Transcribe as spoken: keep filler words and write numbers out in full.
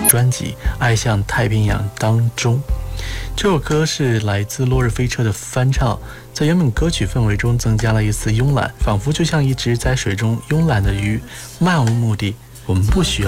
专辑《爱向太平洋》当中。这首歌是来自落日飞车的翻唱，在原本歌曲氛围中增加了一丝慵懒，仿佛就像一只在水中慵懒的鱼，漫无目的。我们不需要